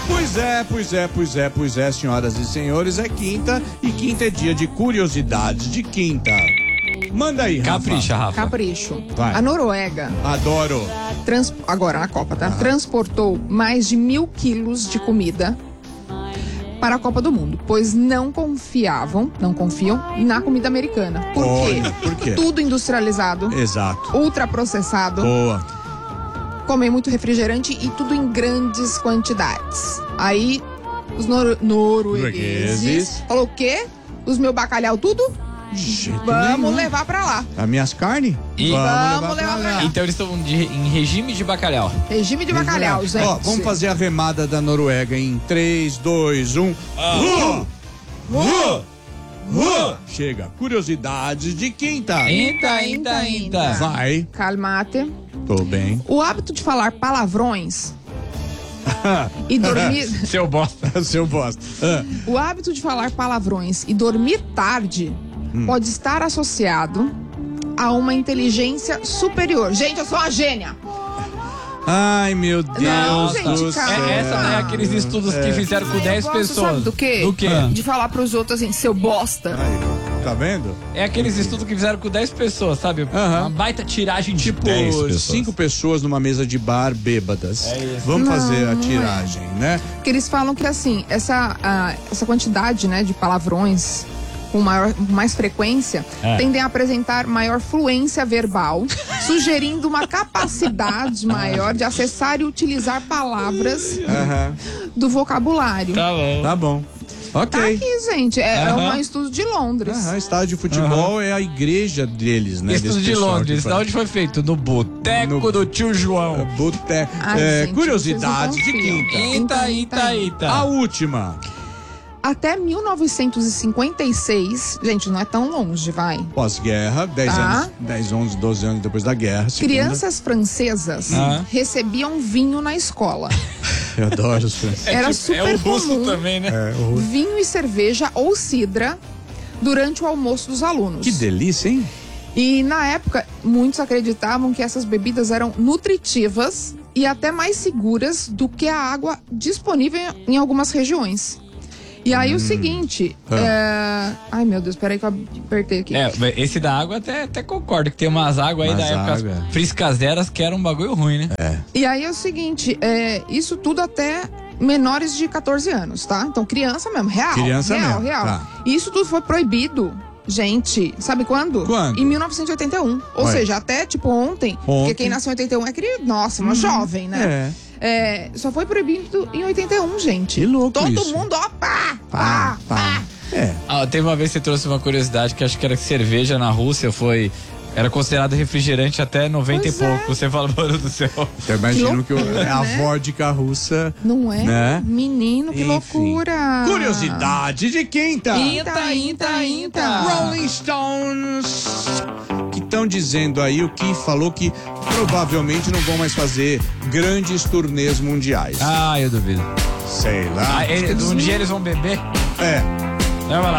Pois é, senhoras e senhores, é quinta e quinta é dia de curiosidades de quinta. Manda aí, Rafa. Capricha, Rafa. Capricho. Vai. A Noruega, Adoro. agora na Copa, tá? Transportou mais de 1.000 quilos de comida para a Copa do Mundo, pois não confiam na comida americana. Por quê? Olha, por quê? Tudo industrializado, Exato. ultraprocessado, Boa. comer muito refrigerante e tudo em grandes quantidades. Aí, os noruegueses falou o quê? Os meus bacalhau tudo? De jeito Vamos nenhum. levar pra lá. As minhas carnes? E- Vamos levar pra lá. Então eles estão em regime de bacalhau. Regime de bacalhau, gente. Ó, vamos fazer a remada da Noruega em 3, 2, 1. Chega. Curiosidades de quinta. Eita. Vai. Calmate. Tô bem. O hábito de falar palavrões e dormir... Seu bosta. Seu bosta. O hábito de falar palavrões e dormir tarde pode estar associado a uma inteligência superior. Gente, eu sou uma gênia. Ai, meu Deus Não, do gente, céu. calma. Essa não é aqueles estudos que fizeram com 10 Eu gosto, pessoas. sabe do quê? Do quê? De falar pros outros assim, seu bosta. Aí, tá vendo? É aqueles estudos que fizeram com 10 pessoas, sabe? Uma baita tiragem de Tipo, 10 pessoas. 5 pessoas numa mesa de bar bêbadas. É isso. Vamos Não, fazer a não tiragem, né? Porque eles falam que assim, essa quantidade, né, de palavrões com mais frequência tendem a apresentar maior fluência verbal, sugerindo uma capacidade maior de acessar e utilizar palavras do vocabulário. Tá bom. Tá Ok. aqui, gente. É um estudo de Londres. Estádio de futebol é a igreja deles, né? Estudo desse de pessoal Londres. que Da onde foi feito? No boteco do tio João. Boteco. Ai, gente, Curiosidades vocês de não quinta. Eita. A última. Até 1956, gente, não é tão longe, vai. Pós-guerra, 10 anos, 10, 11, 12 anos depois da guerra. segunda. Crianças francesas recebiam vinho na escola. Eu adoro os franceses. Era super o russo comum também, né? vinho e cerveja ou cidra durante o almoço dos alunos. Que delícia, hein? E na época, muitos acreditavam que essas bebidas eram nutritivas e até mais seguras do que a água disponível em algumas regiões. E aí o seguinte, ai meu Deus, peraí que eu apertei aqui. Esse da água até concordo, que tem umas águas aí Umas da época água. friscaseras que era um bagulho ruim, né? E aí é o seguinte, isso tudo até menores de 14 anos, tá? Então criança mesmo, real. Criança real. mesmo, tá. E isso tudo foi proibido, gente, sabe quando? Quando? Em 1981. Ou Ué. seja, até tipo ontem, porque quem nasceu em 81 é nossa, uma jovem, né? Só foi proibido em 81, gente. Que louco Todo isso. mundo, ó, pá. Teve uma vez que você trouxe uma curiosidade que acho que era que cerveja na Rússia era considerado refrigerante até 90 Pois e pouco. Você fala, mano do céu. Eu imagino que loucura, a né? vodka russa. Não é? Né? Menino, que Enfim. loucura. Curiosidade de quinta. Inta. Rolling Stones, que estão dizendo aí o que falou que provavelmente não vão mais fazer grandes turnês mundiais. Eu duvido. Sei lá. Um dia eles vão beber? É. Vai lá.